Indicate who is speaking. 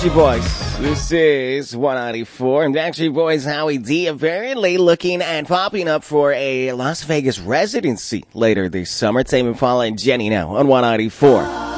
Speaker 1: Backstreet Boys. This is 194. And Backstreet Boys Howie D apparently looking at popping up for a Las Vegas residency later this summer. Tame Impala and Jenny now on 194.